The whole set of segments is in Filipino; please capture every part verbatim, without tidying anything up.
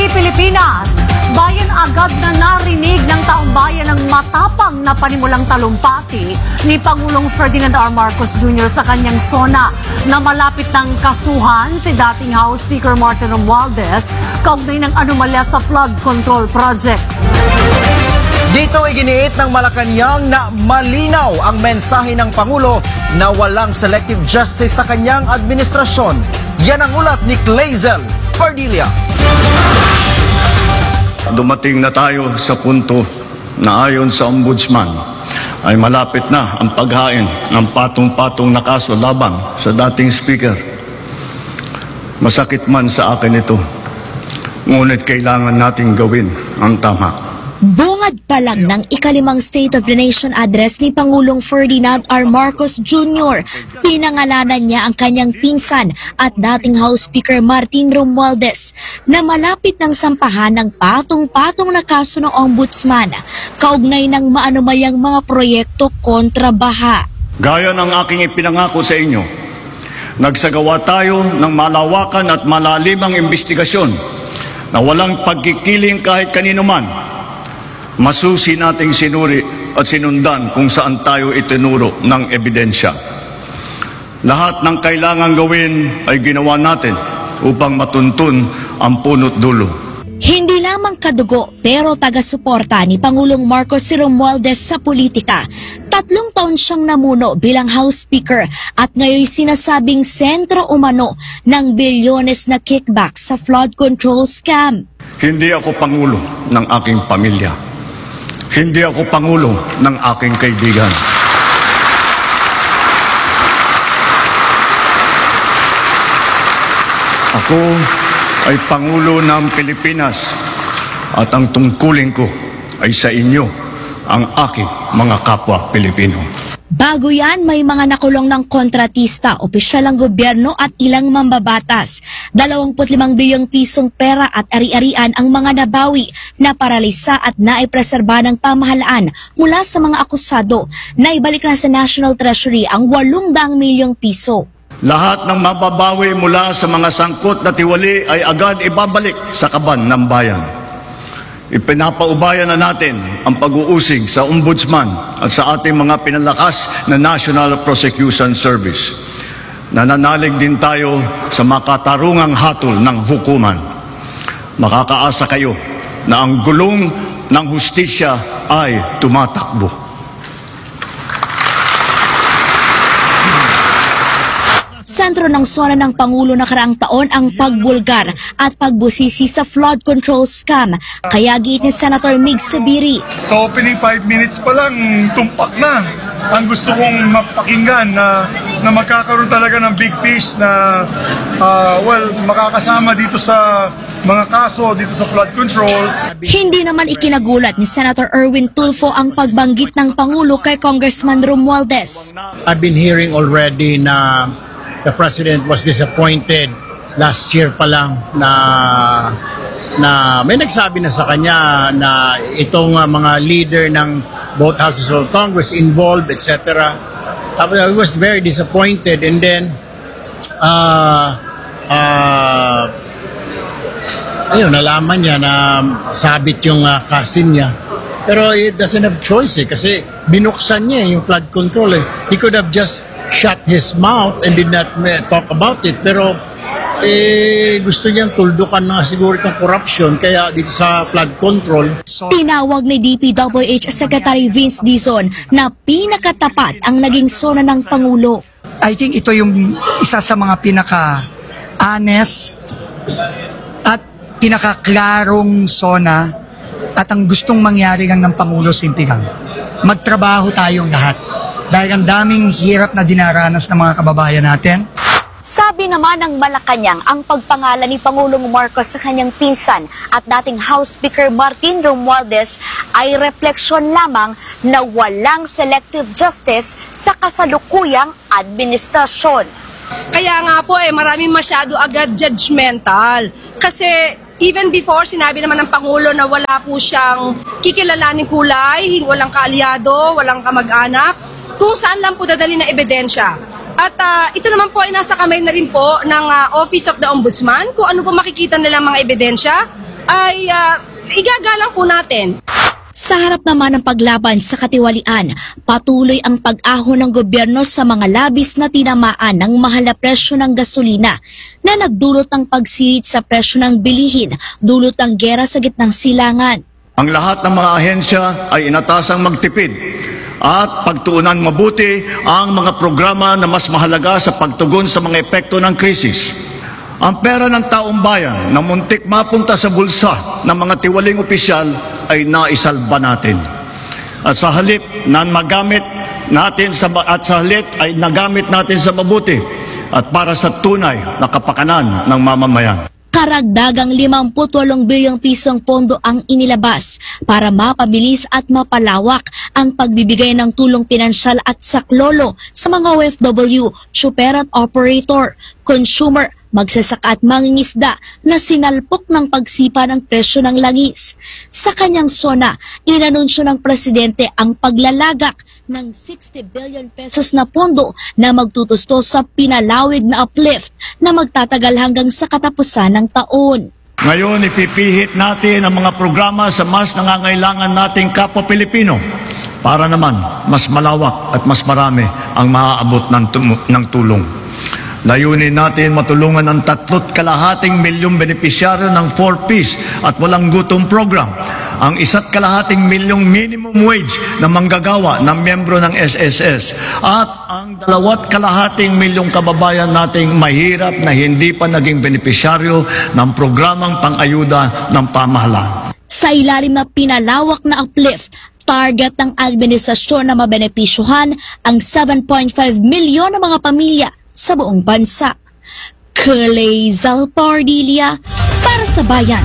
Pilipinas. Bayan agad na narinig ng taong bayan ng matapang na panimulang talumpati ni Pangulong Ferdinand R. Marcos Junior sa kanyang sona na malapit ng kasuhan si dating House Speaker Martin Romualdez kaugnay ng anomalya sa flood control projects. Dito iginiit ng Malacanang na malinaw ang mensahe ng Pangulo na walang selective justice sa kanyang administrasyon. Yan ang ulat ni Clazel Pardilla. Dumating na tayo sa punto na ayon sa Ombudsman ay malapit na ang paghain ng patong-patong na kaso laban sa dating Speaker. Masakit man sa akin ito, ngunit kailangan nating gawin ang tama. Bungad pa lang ng ikalimang State of the Nation address ni Pangulong Ferdinand R. Marcos Junior, pinangalanan niya ang kanyang pinsan at dating House Speaker Martin Romualdez na malapit ng sampahan ng patong-patong na kaso ng Ombudsman kaugnay ng maanumalyang mga proyekto kontra baha. Gaya ng aking ipinangako sa inyo, nagsagawa tayo ng malawakan at malalimang investigasyon na walang pagkikiling kahit kanino man. Masusi nating sinuri at sinundan kung saan tayo itinuro ng ebidensya. Lahat ng kailangang gawin ay ginawa natin upang matuntun ang punot dulo. Hindi lamang kadugo pero taga-suporta ni Pangulong Marcos si Romualdez sa politika. Tatlong taon siyang namuno bilang House Speaker at ngayon sinasabing sentro umano ng bilyones na kickback sa flood control scam. Hindi ako pangulo ng aking pamilya. Hindi ako pangulo ng aking kaibigan. Ako ay pangulo ng Pilipinas at ang tungkulin ko ay sa inyo, ang aking mga kapwa Pilipino. Bago yan, may mga nakulong ng kontratista, opisyal ng gobyerno at ilang mambabatas. dalawampu't limang bilyong pisong pera at ari-arian ang mga nabawi, na paralisa at naipreserba ng pamahalaan mula sa mga akusado. Naibalik na sa National Treasury ang walong daang milyong piso. Lahat ng mababawi mula sa mga sangkot na tiwali ay agad ibabalik sa kaban ng bayan. Ipinapaubayan na natin ang pag-uusig sa Ombudsman at sa ating mga pinalakas na National Prosecution Service. Nananalig din tayo sa makatarungang hatol ng hukuman. Makakaasa kayo na ang gulong ng hustisya ay tumatakbo. Sentro ng sona ng Pangulo nakaraang taon ang pagbulgar at pagbusisi sa flood control scam. Kaya giit ni Senator Mig Zubiri. Sa opening five minutes pa lang, tumpak na. Ang gusto kong mapakinggan na, na magkakaroon talaga ng big fish na uh, well, makakasama dito sa mga kaso, dito sa flood control. Hindi naman ikinagulat ni Senator Erwin Tulfo ang pagbanggit ng Pangulo kay Congressman Romualdez. I've been hearing already na the President was disappointed last year pa lang na na may nagsabi na sa kanya na itong uh, mga leader ng both houses of Congress involved, et cetera. I was very disappointed, and then uh, uh, ayun, nalaman niya na sabit yung uh, cousin niya. Pero it doesn't have choice eh, kasi binuksan niya yung flood control eh. He could have just shut his mouth and did not talk about it, pero eh, gusto niyang tuldukan na siguro itong corruption kaya dito sa flood control. Tinawag ni D P W H Secretary Vince Dizon na pinakatapat ang naging sona ng Pangulo. I think ito yung isa sa mga pinaka-honest at pinaka-klarong sona at ang gustong mangyari lang ng Pangulo simpihan. Magtrabaho tayong lahat. Dahil ang daming hirap na dinaranas ng mga kababayan natin. Sabi naman ng Malacanang ang pagpangalan ni Pangulong Marcos sa kanyang pinsan at dating House Speaker Martin Romualdez ay refleksyon lamang na walang selective justice sa kasalukuyang administrasyon. Kaya nga po eh, maraming masyado agad judgmental. Kasi even before, sinabi naman ng Pangulo na wala po siyang kikilalaning kulay, walang kaalyado, walang kamag-anak, kung saan lang po dadali na ebidensya. At uh, ito naman po ay nasa kamay na rin po ng uh, Office of the Ombudsman kung ano po makikita nilang mga ebidensya ay uh, igagalang po natin. Sa harap naman ng paglaban sa katiwalian, patuloy ang pag-ahon ng gobyerno sa mga labis na tinamaan ng mahal na presyo ng gasolina na nagdulot ng pagsirit sa presyo ng bilihin, dulot ng gera sa gitnang silangan. Ang lahat ng mga ahensya ay inatasang magtipid at pagtuunan mabuti ang mga programa na mas mahalaga sa pagtugon sa mga epekto ng krisis. Ang pera ng taong bayan na muntik mapunta sa bulsa ng mga tiwaling opisyal ay naisalba natin. At sa halip na magamit natin sa at sa halip ay nagamit natin sa mabuti at para sa tunay na kapakanan ng mamamayan. Karagdagang limampu't walong bilyong pisong pondo ang inilabas para mapabilis at mapalawak ang pagbibigay ng tulong pinansyal at saklolo sa mga O F W, super at operator, consumer, magsasaka at mangingisda na sinalpok ng pagsipa ng presyo ng langis. Sa kanyang sona, inanunsyo ng presidente ang paglalagak ng sixty billion pesos na pondo na magtutusto sa pinalawig na uplift na magtatagal hanggang sa katapusan ng taon. Ngayon, ipipihit natin ang mga programa sa mas nangangailangan nating kapwa Pilipino para naman mas malawak at mas marami ang maaabot ng, tum- ng tulong. Layunin natin matulungan ang tatlot kalahating milyong benepisyaryo ng four Ps at walang gutom program, ang isa't kalahating milyong minimum wage na manggagawa ng miyembro ng S S S, at ang dalawat kalahating milyong kababayan nating mahirap na hindi pa naging benepisyaryo ng programang pang-ayuda ng pamahalaan. Sa ilalim na pinalawak na uplift, target ng administrasyon na mabenepisyuhan ang seven point five milyon na mga pamilya sa buong bansa. Clazel Pardilia para sa Bayan.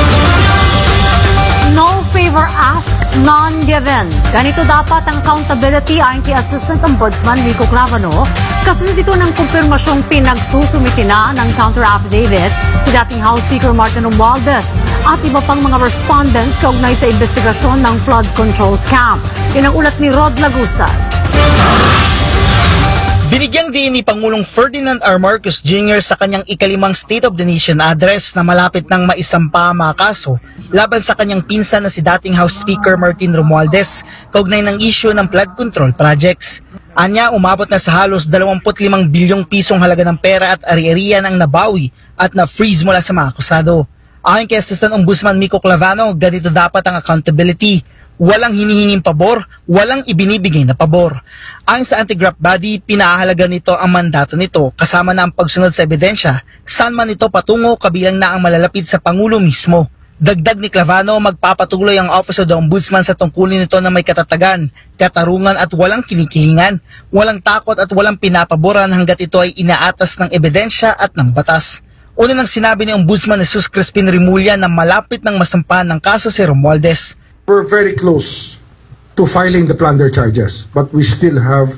No favor asked, none given. Ganito dapat ang accountability ayon kay Assistant Ombudsman Rico Clavano. Kasunod ito ng kumpirmasyong pinagsusumiti na ng counter affidavit si dating House Speaker Martin Romualdez at iba pang mga respondents kaugnay sa investigasyon ng flood control scam. Yan ang ulat ni Rod Lagusa. Binigyang diin ni Pangulong Ferdinand R. Marcos Junior sa kanyang ikalimang State of the Nation address na malapit nang maisampa ang mga kaso laban sa kanyang pinsan na si dating House Speaker Martin Romualdez kaugnay ng issue ng flood control projects. Anya, umabot na sa halos dalawampu't limang bilyong pisong halaga ng pera at ari-arian ang nabawi at na-freeze mula sa mga akusado. Ayon kay Assistant Ombudsman Rico Clavano, ganito dapat ang accountability. Walang hinihinging pabor, walang ibinibigay na pabor. Ayon sa anti-graft body, pinahalaga nito ang mandato nito kasama na ang pagsunod sa ebidensya saan man ito patungo kabilang na ang malalapit sa Pangulo mismo. Dagdag ni Clavano, magpapatuloy ang Office of the Ombudsman sa tungkulin nito na may katatagan, katarungan at walang kinikilingan, walang takot at walang pinapaboran hanggat ito ay inaatas ng ebidensya at ng batas. Una nang sinabi ni Ombudsman Jesus Crispin Remulla na malapit ng masampahan ng kaso si Romualdez. We're very close to filing the plunder charges, but we still have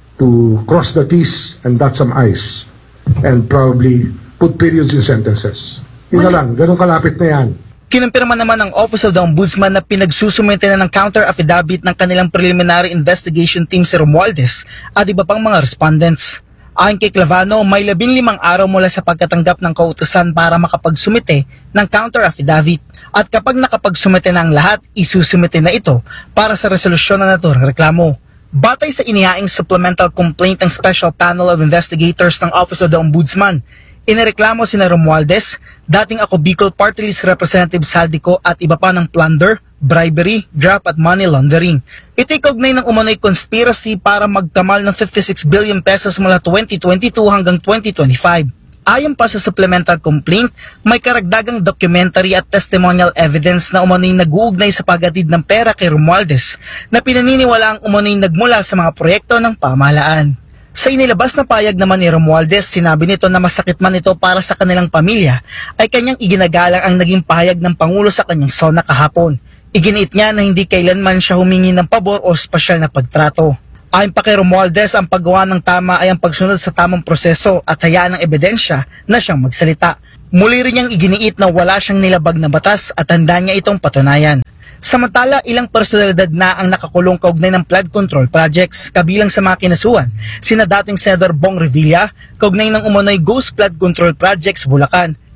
to cross the T's and dot some I's and probably put periods in sentences. Yun na lang, ganun kalapit na yan. Kinumpirma naman ng Office of the Ombudsman na pinagsusumite na ng counter affidavit ng kanilang preliminary investigation team si Romualdez at iba pang mga respondents. Ayon kay Clavano, may labing limang araw mula sa pagkatanggap ng kautusan para makapagsumite ng counter affidavit. At kapag nakapagsumite na ang lahat, isusumite na ito para sa resolusyon na naturang reklamo. Batay sa inihaing supplemental complaint ng Special Panel of Investigators ng Office of the Ombudsman, inireklamo sina Romualdez, dating ako Bicol Party List Representative Saldico at iba pa ng plunder, bribery, graft at money laundering. Ito'y kaugnay ng umano'y conspiracy para magkamal ng fifty-six billion pesos mula twenty twenty-two hanggang twenty twenty-five. Ayon pa sa supplemental complaint, may karagdagang documentary at testimonial evidence na umano'y nag-uugnay sa paghatid ng pera kay Romualdez na pinaniniwala ang umano'y nagmula sa mga proyekto ng pamahalaan. Sa inilabas na payag naman ni Romualdez, sinabi nito na masakit man ito para sa kanilang pamilya ay kanyang iginagalang ang naging payag ng Pangulo sa kanyang sona kahapon. Iginiit niya na hindi kailanman siya humingi ng pabor o espesyal na pagtrato. Ayon pa kay Romualdez, ang paggawa ng tama ay ang pagsunod sa tamang proseso at hayaan ng ebidensya na siyang magsalita. Muli rin niyang iginiit na wala siyang nilabag na batas at handa niya itong patunayan. Samantala, ilang personalidad na ang nakakulong kaugnay ng flood control projects kabilang sa mga kinasuhan, sina dating Senador Bong Revilla, kaugnay ng umano'y Ghost Flood Control Projects Bulacan,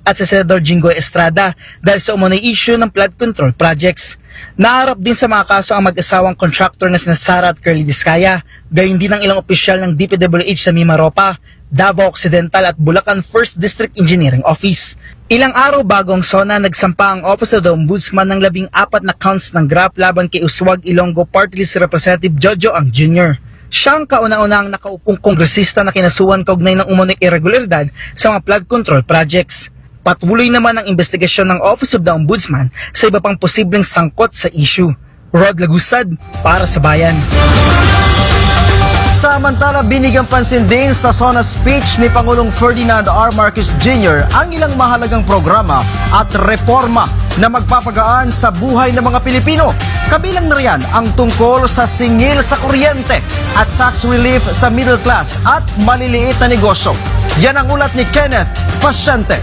at si Senador Jinggoy Estrada dahil sa umunay issue ng flood control projects. Naharap din sa mga kaso ang mag-asawang contractor na sina Sara at Curly Discaya, gayon din ang ilang opisyal ng D P W H sa Mimaropa, Davao Occidental at Bulacan first District Engineering Office. Ilang araw bago ang SONA, nagsampa ang Office of the Ombudsman ng labing apat na counts ng graft laban kay Uswag Ilonggo Party List Representative Jojo Ang Junior Siya ang kauna-unang nakaupong kongresista na kinasuhan kaugnay ng umunay irregularidad sa mga flood control projects. Patuloy naman ang investigasyon ng Office of the Ombudsman sa iba pang posibleng sangkot sa issue. Rod Lagusad para sa Bayan. Samantala, binigyang pansin din sa SONA speech ni Pangulong Ferdinand R. Marcos Junior ang ilang mahalagang programa at reforma na magpapagaan sa buhay ng mga Pilipino. Kabilang na riyan ang tungkol sa singil sa kuryente at tax relief sa middle class at maliliit na negosyo. Yan ang ulat ni Kenneth Pasyente.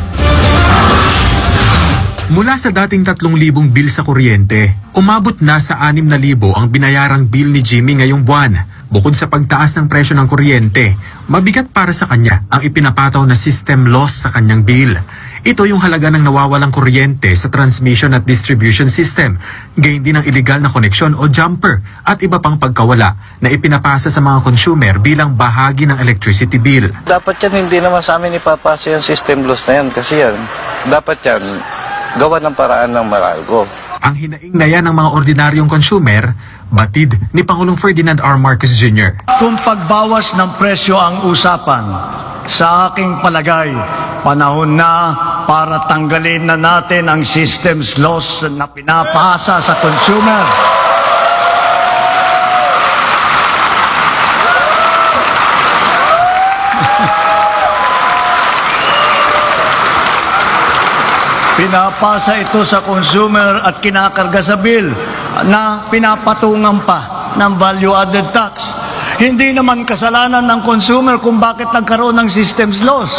Mula sa dating tatlong libong bill sa kuryente, umabot na sa anim na libo ang binayarang bill ni Jimmy ngayong buwan. Bukod sa pagtaas ng presyo ng kuryente, mabigat para sa kanya ang ipinapataw na system loss sa kanyang bill. Ito yung halaga ng nawawalang kuryente sa transmission at distribution system, gayon din ang illegal na koneksyon o jumper at iba pang pagkawala na ipinapasa sa mga consumer bilang bahagi ng electricity bill. Dapat yan hindi naman sa amin ipapasa yung system loss na yan kasi yan, dapat yan gawa ng paraan ng Meralco. Ang hinaing na yan ng mga ordinaryong consumer, batid ni Pangulong Ferdinand R. Marcos Junior Kung pagbawas ng presyo ang usapan, sa aking palagay, panahon na para tanggalin na natin ang systems loss na pinapasa sa consumer. Pinapasa ito sa consumer at kinakarga sa bill na pinapatungan pa ng value-added tax. Hindi naman kasalanan ng consumer kung bakit nagkaroon ng systems loss.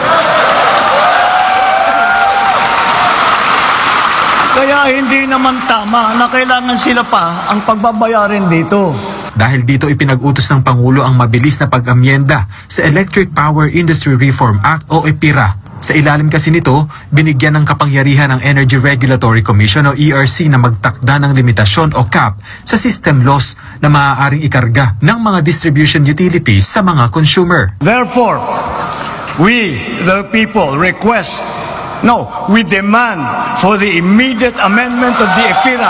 Kaya hindi naman tama na kailangan sila pa ang pagbabayarin dito. Dahil dito ipinag-utos ng Pangulo ang mabilis na pag-amyenda sa Electric Power Industry Reform Act o EPIRA. Sa ilalim kasi nito, binigyan ng kapangyarihan ng Energy Regulatory Commission o E R C na magtakda ng limitasyon o cap sa system loss na maaaring ikarga ng mga distribution utilities sa mga consumer. Therefore, we, the people, request, no, we demand for the immediate amendment of the EPIRA.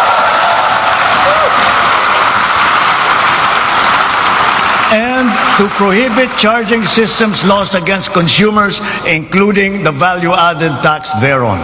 And to prohibit charging systems loss against consumers, including the value-added tax thereon.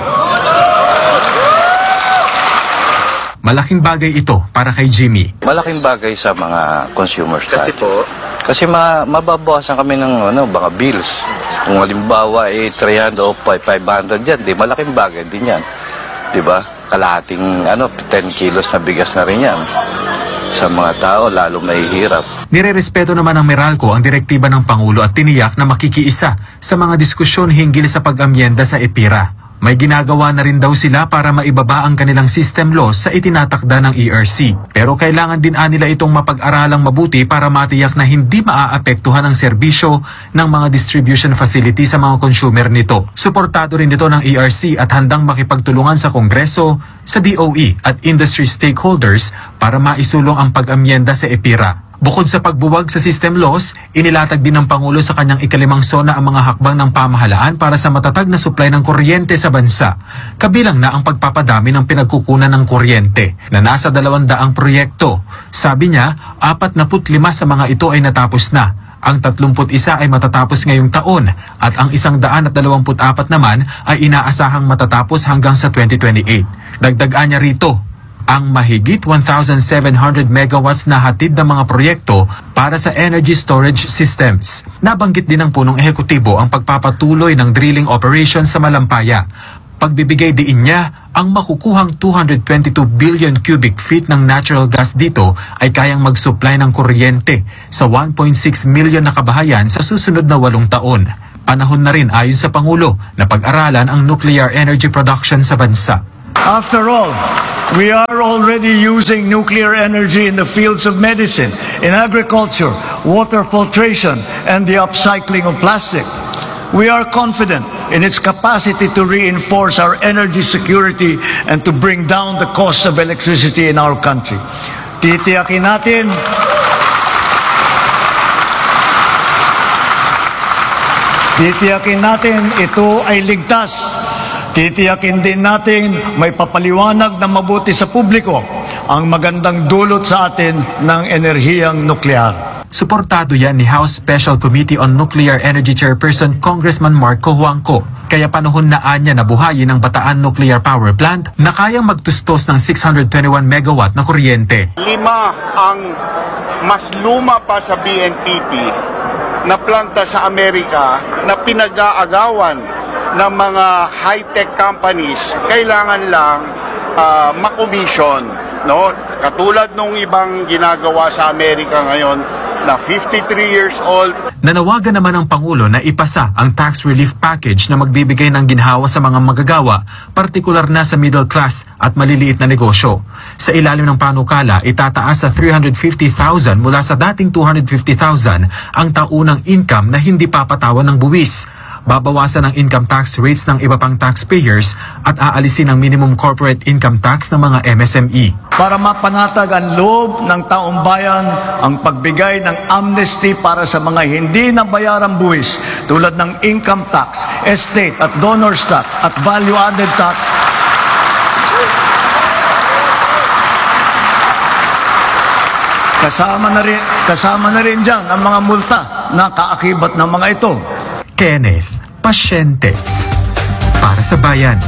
Malaking bagay ito para kay Jimmy. Malaking bagay sa mga consumers. Kasi po? Kasi ma mababawasan kami ng ano, mga bills. Kung halimbawa ay eh, three hundred o five hundred yan, di malaking bagay din yan. Di ba? Kalahating ano, ten kilos na bigas na rin yan. Sa mga tao, lalo mahihirap. Nirerespeto naman ng Meralco ang direktiba ng Pangulo at tiniyak na makikiisa sa mga diskusyon hinggil sa pag-amyenda sa EPIRA. May ginagawa na rin daw sila para maibaba ang kanilang system loss sa itinatakda ng E R C. Pero kailangan din nila itong mapag-aralang mabuti para matiyak na hindi maaapektuhan ang serbisyo ng mga distribution facility sa mga consumer nito. Suportado rin ito ng E R C at handang makipagtulungan sa Kongreso, sa D O E at industry stakeholders para maisulong ang pag-amyenda sa EPIRA. Bukod sa pagbuwag sa system loss, inilatag din ng Pangulo sa kanyang ikalimang SONA ang mga hakbang ng pamahalaan para sa matatag na supply ng kuryente sa bansa. Kabilang na ang pagpapadami ng pinagkukunan ng kuryente na nasa dalawandaang proyekto. Sabi niya, apat na putlimang sa mga ito ay natapos na. Ang tatlumput isa ay matatapos ngayong taon at ang isang daan at dalawamput apat naman ay inaasahang matatapos hanggang sa twenty twenty-eight. Dagdagan niya rito, ang mahigit one thousand seven hundred megawatts na hatid ng mga proyekto para sa energy storage systems. Nabanggit din ng punong ehekutibo ang pagpapatuloy ng drilling operation sa Malampaya. Pagbibigay diin niya, ang makukuhang two hundred twenty-two billion cubic feet ng natural gas dito ay kayang mag-supply ng kuryente sa one point six million na kabahayan sa susunod na walong taon. Panahon na rin ayon sa Pangulo na pag-aralan ang nuclear energy production sa bansa. After all, we are already using nuclear energy in the fields of medicine, in agriculture, water filtration, and the upcycling of plastic. We are confident in its capacity to reinforce our energy security and to bring down the cost of electricity in our country. Titiyakin natin Titiyakin natin ito ay ligtas. Titiyakin din natin may papaliwanag na mabuti sa publiko ang magandang dulot sa atin ng enerhiyang nuklear. Suportado yan ni House Special Committee on Nuclear Energy Chairperson Congressman Marco Huangco. Kaya panahon na anya na buhayin ang Bataan Nuclear Power Plant na kayang magtustos ng six hundred twenty-one megawatt na kuryente. Lima ang mas luma pa sa B N P P na planta sa Amerika na pinag-aagawan ng mga high-tech companies, kailangan lang uh, makomisyon, no? Katulad nung ibang ginagawa sa Amerika ngayon na fifty-three years old. Nanawagan naman ang Pangulo na ipasa ang tax relief package na magbibigay ng ginhawa sa mga magagawa, partikular na sa middle class at maliliit na negosyo. Sa ilalim ng panukala, itataas sa three hundred fifty thousand mula sa dating two hundred fifty thousand ang taunang income na hindi papatawan ng buwis. Babawasan ang income tax rates ng iba pang taxpayers at aalisin ang minimum corporate income tax ng mga M S M E. Para mapanatag ang loob ng taong bayan ang pagbigay ng amnesty para sa mga hindi nabayarang buwis tulad ng income tax, estate at donors tax at value-added tax. Kasama na rin, kasama na rin dyan ang mga multa na kaakibat ng mga ito. Kenneth Pasyente para sa Bayan.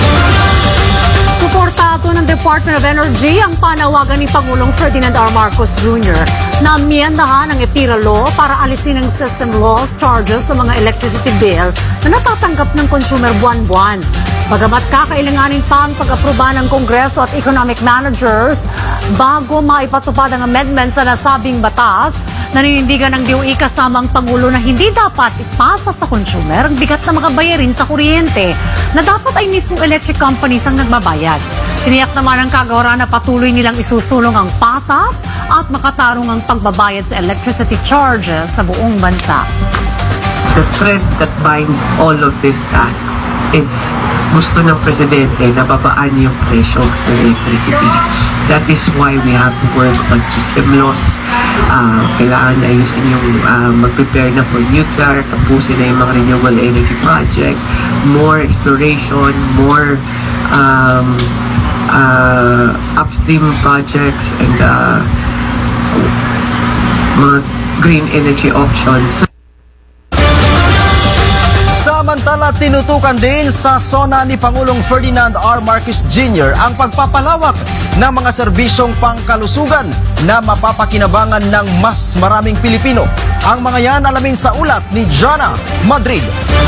Suportado ng Department of Energy ang panawagan ni Pangulong Ferdinand R. Marcos Junior na amyendahan ang EPIRA Law para alisin ang system loss charges sa mga electricity bill na natatanggap ng consumer buwan-buwan. Bagamat kakailanganin pa ang pag-aproba ng Kongreso at economic managers bago maipatupad ang amendments sa nasabing batas, naninindigan ng D O E kasama ang Pangulo na hindi dapat ipasa sa consumer ang bigat na mga bayarin sa kuryente na dapat ay mismong electric companies ang nagbabayad. Tiniyak naman ng kagawaran na patuloy nilang isusulong ang patas at makatarong ang pagbabayad sa electricity charges sa buong bansa. The thread that binds all of these tasks is gusto ng Presidente na babaan yung presyo ng electricity. That is why we have to work on system loss. Uh, kailangan ayusin yung uh, mag-prepare na for nuclear, tapusin na yung mga renewable energy project, more exploration, more um, uh, upstream projects and uh, mga green energy options. Samantala, tinutukan din sa SONA ni Pangulong Ferdinand R. Marcos Junior ang pagpapalawak ng mga serbisyong pangkalusugan na mapapakinabangan ng mas maraming Pilipino. Ang mga yan alamin sa ulat ni Jana Madrid.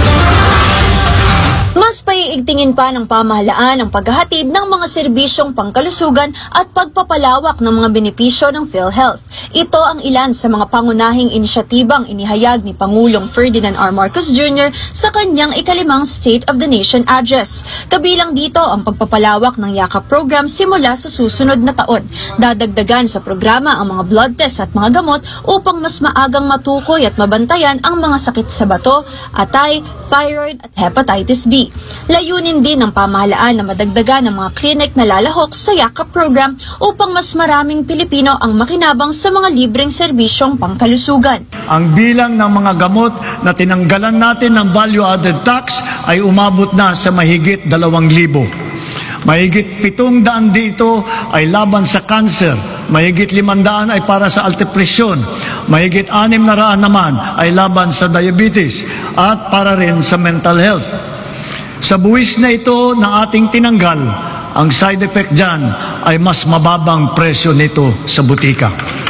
Mas paiigtingin pa ng pamahalaan ang paghahatid ng mga serbisyong pangkalusugan at pagpapalawak ng mga benepisyo ng PhilHealth. Ito ang ilan sa mga pangunahing inisyatibang inihayag ni Pangulong Ferdinand R. Marcos Junior sa kanyang ikalimang State of the Nation Address. Kabilang dito ang pagpapalawak ng YAKAP program simula sa susunod na taon. Dadagdagan sa programa ang mga blood test at mga gamot upang mas maagang matukoy at mabantayan ang mga sakit sa bato, atay, thyroid at hepatitis B. Layunin din ng pamahalaan na madagdagan ng mga klinik na lalahok sa YAKAP program upang mas maraming Pilipino ang makinabang sa mga libreng serbisyong pangkalusugan. Ang bilang ng mga gamot na tinanggalan natin ng value-added tax ay umabot na sa mahigit dalawang libo. Mahigit pitong daan dito ay laban sa cancer, mahigit limandaan ay para sa altepresyon, mahigit anim na raan naman ay laban sa diabetes at para rin sa mental health. Sa buwis na ito na ating tinanggal, ang side effect dyan ay mas mababang presyo nito sa butika.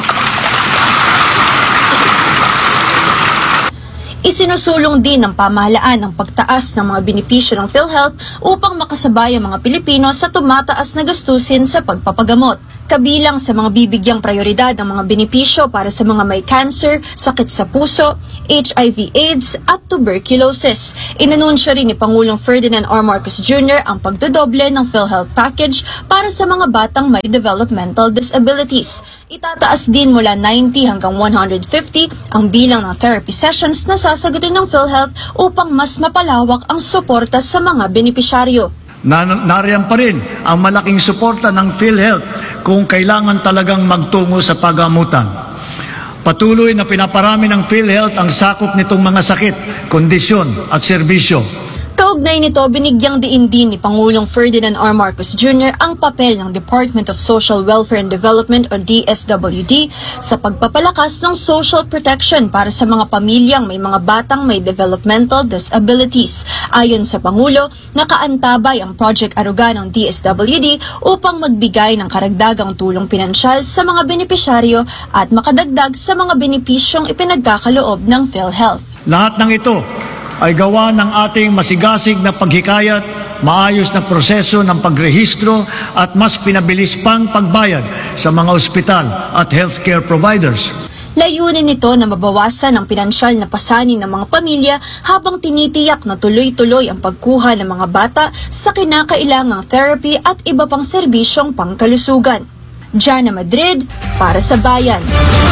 Isinusulong din ng pamahalaan ang pagtaas ng mga benepisyo ng PhilHealth upang makasabay ang mga Pilipino sa tumataas na gastusin sa pagpapagamot. Kabilang sa mga bibigyang prioridad ang mga benepisyo para sa mga may cancer, sakit sa puso, H I V AIDS at tuberculosis. Inanunsyo rin ni Pangulong Ferdinand R. Marcos Junior ang pagdodoble ng PhilHealth package para sa mga batang may developmental disabilities. Itataas din mula ninety hanggang one hundred fifty ang bilang ng therapy sessions na sasagutin ng PhilHealth upang mas mapalawak ang suporta sa mga benepisyaryo. Na, nariyan pa rin ang malaking suporta ng PhilHealth kung kailangan talagang magtungo sa pagamutan. Patuloy na pinaparami ng PhilHealth ang sakop nitong mga sakit, kondisyon at serbisyo. Kaugnay nito, binigyang diin din ni Pangulong Ferdinand R. Marcos Junior ang papel ng Department of Social Welfare and Development o D S W D sa pagpapalakas ng social protection para sa mga pamilyang may mga batang may developmental disabilities. Ayon sa Pangulo, nakaantabay ang Project Aruga ng D S W D upang magbigay ng karagdagang tulong pinansyal sa mga benepisyaryo at makadagdag sa mga benepisyong ipinagkakaloob ng PhilHealth. Lahat ng ito ay gawa ng ating masigasig na paghikayat, maayos na proseso ng pagrehistro at mas pinabilis pang pagbayad sa mga ospital at healthcare providers. Layunin nito na mabawasan ang pinansyal na pasanin ng mga pamilya habang tinitiyak na tuloy-tuloy ang pagkuha ng mga bata sa kinakailangang therapy at iba pang serbisyong pangkalusugan. Jana Madrid, para sa Bayan.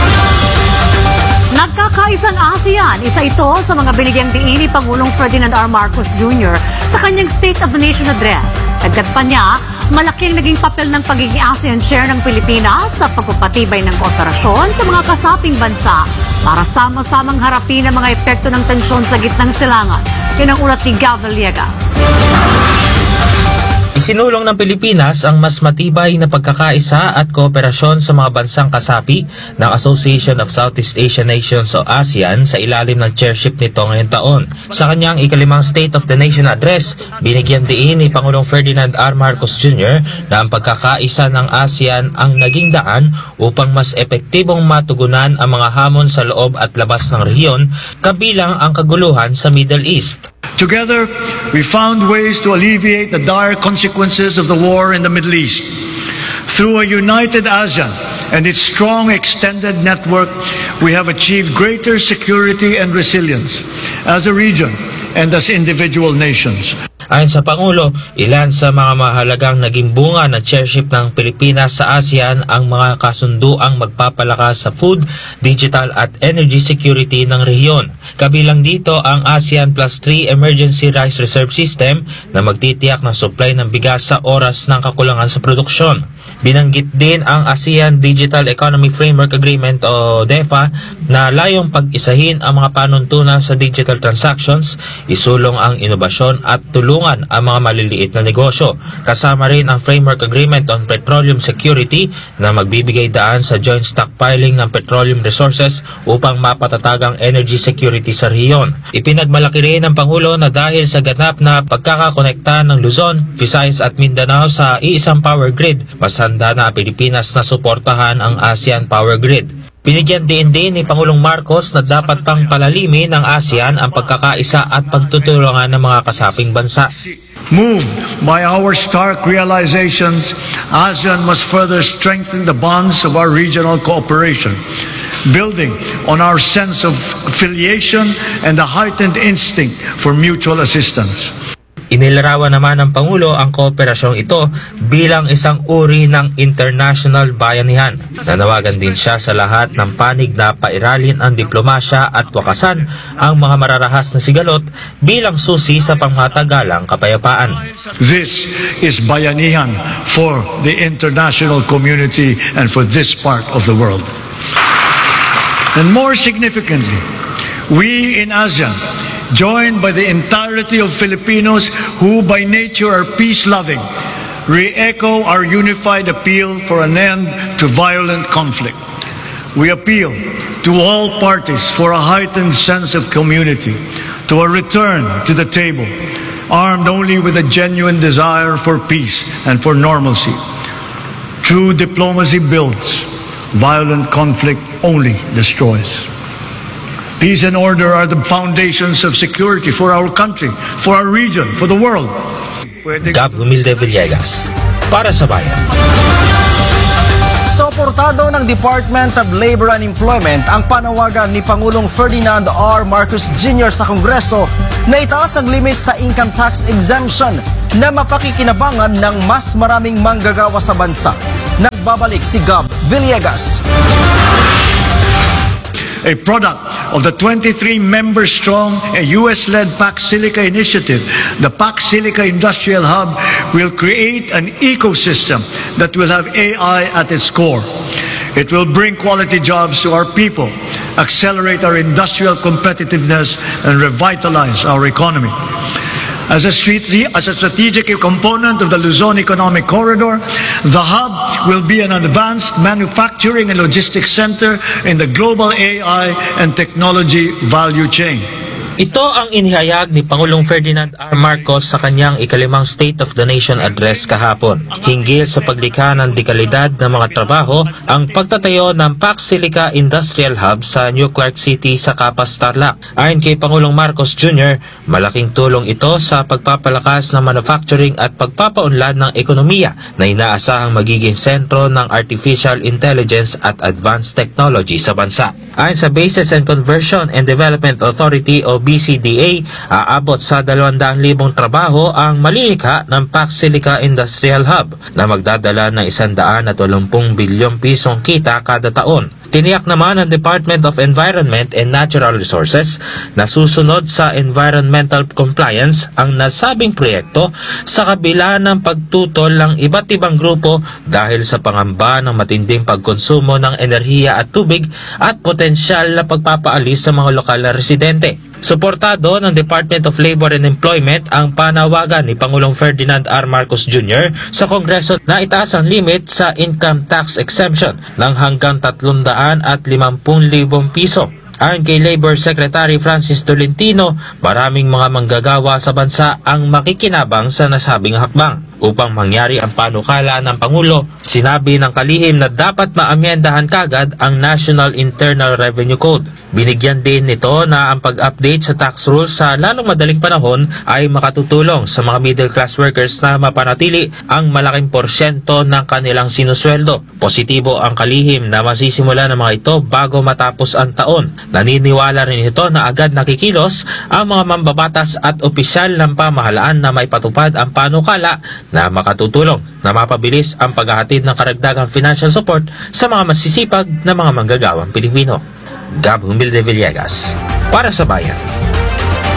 Nagkakaisang ASEAN, isa ito sa mga binigyang diin ni Pangulong Ferdinand R. Marcos Junior sa kanyang State of the Nation Address. Dagdag pa niya, malaki ang naging papel ng pagiging ASEAN Chair ng Pilipinas sa pagpapatibay ng kooperasyon sa mga kasaping bansa para sama-samang harapin ang mga epekto ng tensyon sa gitnang silangan. Yan ang ulat ni Gav Villegas. Isinulong ng Pilipinas ang mas matibay na pagkakaisa at kooperasyon sa mga bansang kasapi ng Association of Southeast Asian Nations o ASEAN sa ilalim ng chairship nito ngayong taon. Sa kanyang ikalimang State of the Nation Address, binigyan diin ni Pangulong Ferdinand R. Marcos Junior na ang pagkakaisa ng ASEAN ang naging daan upang mas epektibong matugunan ang mga hamon sa loob at labas ng rehiyon, kabilang ang kaguluhan sa Middle East. Together, we found ways to alleviate the dire consequences of the war in the Middle East. Through a united ASEAN and its strong extended network, we have achieved greater security and resilience as a region and as individual nations. Ayon sa Pangulo, ilan sa mga mahalagang naging bunga ng chairship ng Pilipinas sa ASEAN ang mga kasunduang magpapalakas sa food, digital at energy security ng rehiyon. Kabilang dito ang ASEAN Plus three Emergency Rice Reserve System na magtitiyak ng supply ng bigas sa oras ng kakulangan sa produksyon. Binanggit din ang ASEAN Digital Economy Framework Agreement o D E F A na layong pag-isahin ang mga panuntunan sa digital transactions, isulong ang inobasyon at tulungan ang mga maliliit na negosyo. Kasama rin ang Framework Agreement on Petroleum Security na magbibigay daan sa joint stockpiling ng petroleum resources upang mapatatag ang energy security sa rehiyon. Ipinagmalaki rin ng Pangulo na dahil sa ganap na pagkakakonekta ng Luzon, Visayas at Mindanao sa iisang power grid, mas handa na Pilipinas na suportahan ang ASEAN Power Grid. Binigyan din din ni Pangulong Marcos na dapat pang palalimin ng ASEAN ang pagkakaisa at pagtutulungan ng mga kasaping bansa. Moved by our stark realizations, ASEAN must further strengthen the bonds of our regional cooperation, building on our sense of affiliation and the heightened instinct for mutual assistance. Inilarawan naman ng Pangulo ang kooperasyong ito bilang isang uri ng international bayanihan. Nanawagan din siya sa lahat ng panig na pairalin ang diplomasya at wakasan ang mga mararahas na sigalot bilang susi sa pangmatagalang kapayapaan. This is bayanihan for the international community and for this part of the world. And more significantly, we in ASEAN, joined by the entirety of Filipinos who by nature are peace-loving, re-echo our unified appeal for an end to violent conflict. We appeal to all parties for a heightened sense of community, to a return to the table, armed only with a genuine desire for peace and for normalcy. True diplomacy builds, violent conflict only destroys. Peace and order are the foundations of security for our country, for our region, for the world. Gab Humilde Villegas, para sa Bayan. Suportado ng Department of Labor and Employment ang panawagan ni Pangulong Ferdinand R. Marcos Junior sa Kongreso na itaas ang limit sa income tax exemption na mapakikinabangan ng mas maraming manggagawa sa bansa. Nagbabalik si Gab Villegas. A product of the twenty-three member strong U S-led Pac Silica initiative, the Pac Silica Industrial Hub will create an ecosystem that will have A I at its core. It will bring quality jobs to our people, accelerate our industrial competitiveness, and revitalize our economy. As a, strate- as a strategic component of the Luzon Economic Corridor, the hub will be an advanced manufacturing and logistics center in the global A I and technology value chain. Ito ang inihayag ni Pangulong Ferdinand R. Marcos sa kanyang ikalimang State of the Nation address kahapon. Hinggil sa paglikha ng dekalidad ng mga trabaho, ang pagtatayo ng Pac Silica Industrial Hub sa New Clark City sa Capas, Tarlac. Ayon kay Pangulong Marcos Junior, malaking tulong ito sa pagpapalakas ng manufacturing at pagpapaunlad ng ekonomiya na inaasahang magiging sentro ng artificial intelligence at advanced technology sa bansa. Ayon sa Bases and Conversion and Development Authority o B C D A, aabot sa dalawang libong trabaho ang malilikha ng Pac Silica Industrial Hub na magdadala ng isang daan at walumpung bilyong pisong kita kada taon. Tiniyak naman ng Department of Environment and Natural Resources na susunod sa environmental compliance ang nasabing proyekto sa kabila ng pagtutol ng iba't ibang grupo dahil sa pangamba ng matinding pagkonsumo ng enerhiya at tubig at potensyal na pagpapaalis sa mga lokal na residente. Suportado ng Department of Labor and Employment ang panawagan ni Pangulong Ferdinand R. Marcos Junior sa Kongreso na itaas ang limit sa income tax exemption ng hanggang tatlong daan at limampung libong piso. Ayon kay Labor Secretary Francis Tolentino, maraming mga manggagawa sa bansa ang makikinabang sa nasabing hakbang. Upang mangyari ang panukala ng Pangulo, sinabi ng kalihim na dapat maamyendahan kagad ang National Internal Revenue Code. Binigyan din nito na ang pag-update sa tax rules sa lalong madaling panahon ay makatutulong sa mga middle class workers na mapanatili ang malaking porsyento ng kanilang sinusweldo. Positibo ang kalihim na masisimula ng mga ito bago matapos ang taon. Naniniwala rin ito na agad nakikilos ang mga mambabatas at opisyal ng pamahalaan na may patupad ang panukala na makatutulong na mapabilis ang paghahatid ng karagdagang financial support sa mga masisipag na mga manggagawang Pilipino. Gab Humilde Villegas, para sa Bayan.